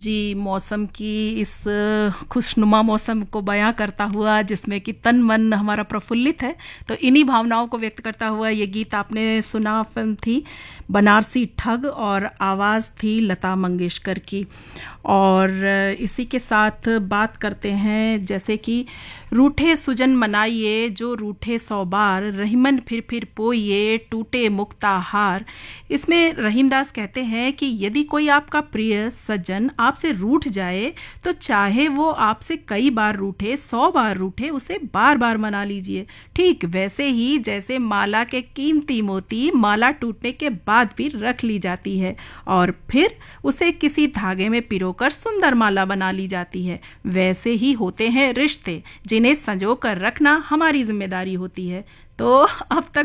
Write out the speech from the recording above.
जी, मौसम की इस खुशनुमा मौसम को बयां करता हुआ, जिसमें कि तन मन हमारा प्रफुल्लित है, तो इन्हीं भावनाओं को व्यक्त करता हुआ ये गीत आपने सुना। फिल्म थी बनारसी ठग और आवाज़ थी लता मंगेशकर की। और इसी के साथ बात करते हैं, जैसे कि रूठे सुजन मनाइए जो रूठे 100 बार, रहीमन फिर पोइए टूटे मुक्ता हार। इसमें रहीमदास कहते हैं कि यदि कोई आपका प्रिय सज्जन आपसे रूठ जाए तो चाहे वो आपसे कई बार रूठे, 100 बार रूठे, उसे बार बार मना लीजिए। ठीक वैसे ही जैसे माला के कीमती मोती माला टूटने के बाद भी रख ली जाती है और फिर उसे किसी धागे में पिरोकर सुंदर माला बना ली जाती है, वैसे ही होते हैं रिश्ते जिन्हें संजो कर रखना हमारी जिम्मेदारी होती है। तो अब तक